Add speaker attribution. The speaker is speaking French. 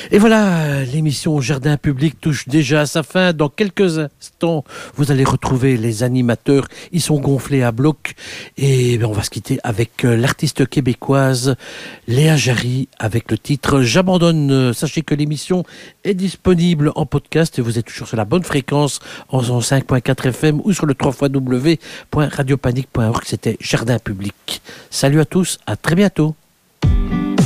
Speaker 1: Et voilà, l'émission Jardin Public touche déjà à sa fin. Dans quelques instants, vous allez retrouver les animateurs. Ils sont gonflés à bloc. Et on va se quitter avec l'artiste québécoise Léa Jarry avec le titre J'abandonne. Sachez que l'émission est disponible en podcast et vous êtes toujours sur la bonne fréquence en 5.4 FM ou sur le www.radiopanique.org. C'était Jardin Public. Salut à tous, à très bientôt.